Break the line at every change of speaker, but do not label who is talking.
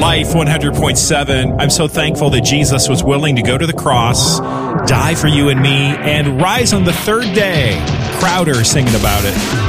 Life 100.7. I'm so thankful that Jesus was willing to go to the cross, die for you and me, and rise on the third day. Crowder singing about it.